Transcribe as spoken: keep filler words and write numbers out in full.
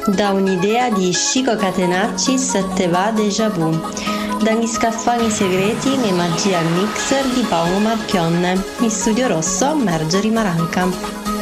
Da un'idea di Chico Catenaccis te va déjà vu. Dagli scaffali segreti e magia mixer di Paolo Marchionne. In studio rosso Marjorie Maranca.